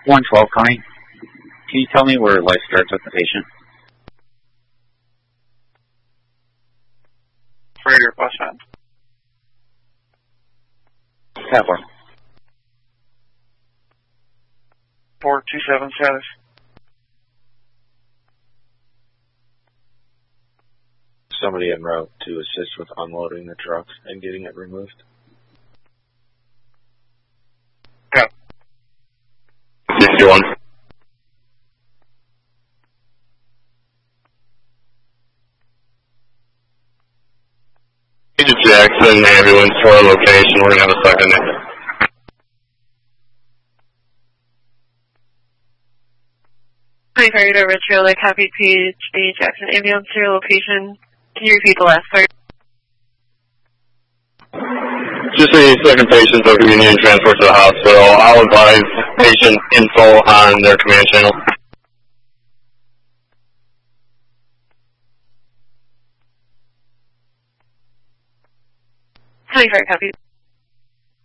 112 Connie. Can you tell me where life starts with the patient? For your question. Tabler. 427 status. Somebody en route to assist with unloading the truck and getting it removed. Yeah. 61. Agent Jackson, ambulance to our location. We're going to have a second. 25 over trailer, copy PhD Jackson, ambulance to your location. Can you repeat the last part? Just a second patient over Union transport to the hospital. I'll advise patient info on their command channel. 25 copy.